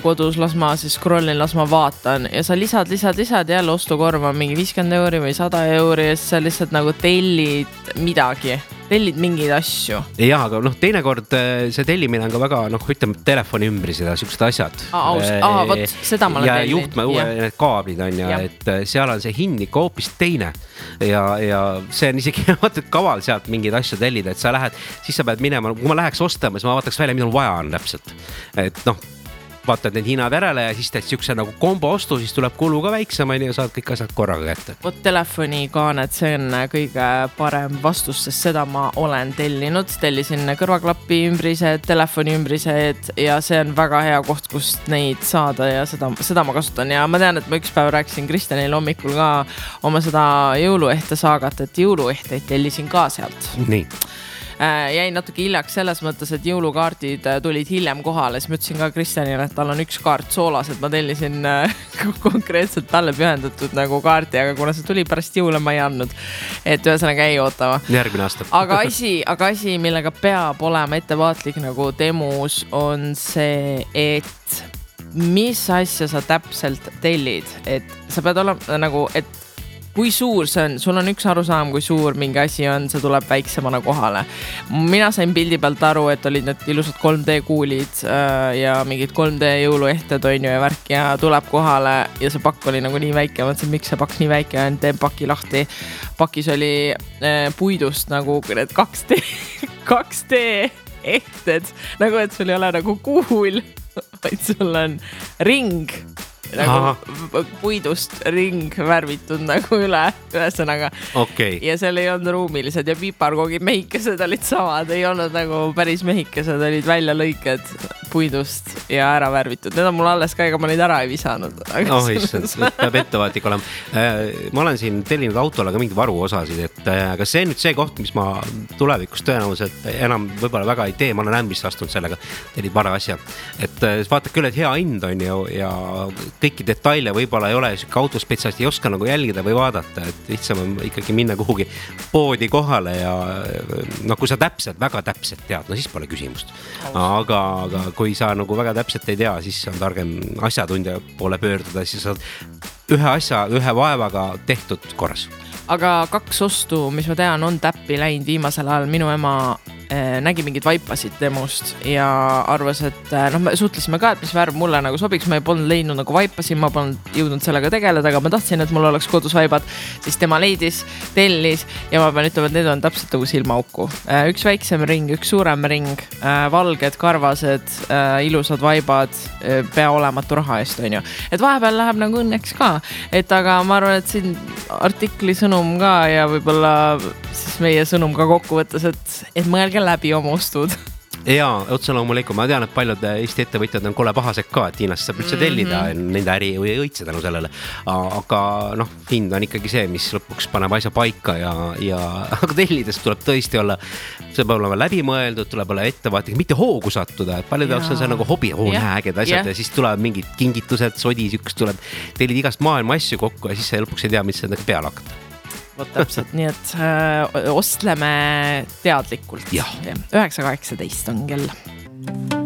kodus, las ma siis scrollin, las ma vaatan ja sa lisad jälle ostukorva mingi 50 € või 100 € ja siis sa lihtsalt nagu tellid mingeid asju. Jah, aga teinekord see tellimine on ka väga, ütleme telefoni ümbris ja siuksed asjad. Vot, seda ma olen tellinud. Ja juhtme need kaablid on ja et seal on see hind ikka hoopis teine ja see on isegi kaval sealt mingeid asju tellida, et sa lähed, siis sa pead minema, kui ma läheks ostama, siis ma vaataks välja, mida vaja on täpselt. Et vaatad need hinnad järele ja siis teed siukse nagu kombo ostu, siis tuleb kulu ka väiksem ja saad kõik asjad korraga kätte. Vot telefonikaanet, see on kõige parem vastus, sest seda ma olen tellinud. Tellisin kõrvaklappi ümbrised, telefoni ümbrised ja see on väga hea koht, kust neid saada ja seda ma kasutan. Ja ma tean, et ma üks päev rääkisin Kristjanil hommikul ka oma seda jõuluehte saagat, et jõuluehteid tellisin ka sealt. Nii. Jäin natuke hiljaks selles mõttes, et jõulukaardid tulid hiljem kohale, siis ma ütlesin ka Kristjanile, et tal on üks kaart soolas, et ma tellisin konkreetselt talle pühendatud nagu kaarti, aga kuna see tuli pärast jõule, ma ei andnud, et ühesõnaga ei ootama. Järgmine aasta. Aga asi, millega peab olema ettevaatlik nagu temus, on see, et mis asja sa täpselt tellid, et sa pead olema nagu, et kui suur see on, sul on üks arusaam, kui suur mingi asi on, see tuleb väiksemana kohale. Mina sain pildi pealt aru, et olid need ilusad 3D kuulid ja mingid 3D jõuluehted on ju ja värk ja tuleb kohale ja see pakk oli nagu nii väike. Ma mõtlesin, miks see pakk nii väike on, teen paki lahti. Pakis oli puidust nagu need 2D ehted, nagu et sul ei ole nagu kuul, vaid sul on ring. Nagu puidust ring värvitud nagu ühesõnaga. Okay. Ja seal ei olnud ruumilised ja piparkoogi mehikesed olid samad, ei olnud nagu päris mehikesed, olid välja lõiked puidust ja ära värvitud. Need on mul alles ka, ega ma neid ära ei visanud. Peab ettevaatik olema. Ma olen siin tellinud autole ka mingi varuosasid, et aga see on nüüd see koht, mis ma tulevikus tõenäoliselt enam võib-olla väga ei tee, ma olen ämbist astunud sellega, tellid vara asja. Et vaata küll, et hea hind on ju ja kõiki detaile võib-olla ei ole, autospetsialist ei oska nagu jälgida või vaadata, et lihtsam on ikkagi minna kuhugi poodi kohale ja kui sa väga täpselt tead, no siis pole küsimust. Aga kui sa nagu väga täpselt ei tea, siis on targem asjatundja poole pöörduda, siis saad ühe asja, ühe vaevaga tehtud korras. Aga 2 ostu, mis ma tean, on täppi läinud viimasel ajal. Minu ema nägi mingid vaipasid temust ja arvas, et me suhtlesime ka, et mis värv mulle nagu sobiks. Ma ei polnud leidnud nagu vaipasid, ma polnud jõudnud sellega tegeleda, aga ma tahtsin, et mul oleks kodus vaibad. Siis tema leidis, tellis ja ma pean ütlema, et need on täpselt nagu silmaauku. Üks väiksem ring, üks suurem ring, valged, karvased, ilusad vaibad, pea olematu raha eest on ju. Et vahepeal läheb nagu õnneks ka, et aga ma arvan, et siin artikli sõnum ka ja võib-olla siis meie sõnum ka kokkuvõttes, et mõelge läbi oma ostud. Jaa, otse loomulikult. Ma tean, et paljud Eesti ettevõtjad on kole pahased ka, et Hiinast saab üldse tellida nende äri või õitse tänu sellele. Aga hind on ikkagi see, mis lõpuks paneb asja paika ja aga tellides tuleb tõesti olla, see peab olema läbimõeldud, tuleb olla ettevaatik, mitte hoogu sattuda, et paljud jaoks on see nagu hobi, näeged asjad ja siis tuleb mingid kingitused, sodi, üks tuleb, tellid igast maailma asju kokku ja siis see lõpuks ei tea, mis seda peale hakata. Vot täpselt, nii et ostleme teadlikult. 9.18 on kell.